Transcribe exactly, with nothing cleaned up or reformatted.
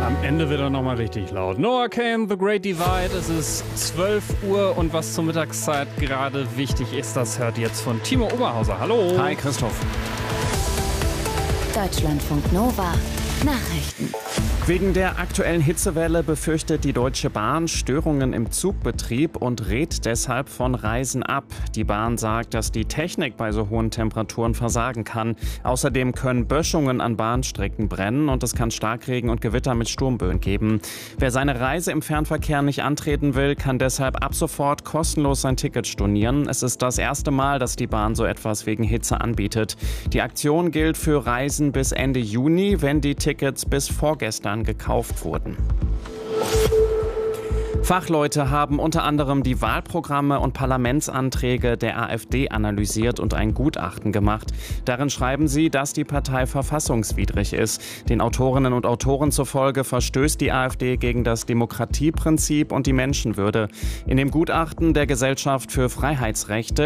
Am Ende wird er nochmal richtig laut. Noah Kahan, The Great Divide. Es ist zwölf Uhr und was zur Mittagszeit gerade wichtig ist, das hört jetzt von Timo Oberhauser. Hallo. Hi, Christoph. Deutschlandfunk Nova. Nachrichten. Wegen der aktuellen Hitzewelle befürchtet die Deutsche Bahn Störungen im Zugbetrieb und rät deshalb von Reisen ab. Die Bahn sagt, dass die Technik bei so hohen Temperaturen versagen kann. Außerdem können Böschungen an Bahnstrecken brennen und es kann Starkregen und Gewitter mit Sturmböen geben. Wer seine Reise im Fernverkehr nicht antreten will, kann deshalb ab sofort kostenlos sein Ticket stornieren. Es ist das erste Mal, dass die Bahn so etwas wegen Hitze anbietet. Die Aktion gilt für Reisen bis Ende Juni, wenn die Tickets bis vorgestern gekauft wurden. Fachleute haben unter anderem die Wahlprogramme und Parlamentsanträge der AfD analysiert und ein Gutachten gemacht. Darin schreiben sie, dass die Partei verfassungswidrig ist. Den Autorinnen und Autoren zufolge verstößt die AfD gegen das Demokratieprinzip und die Menschenwürde. In dem Gutachten der Gesellschaft für Freiheitsrechte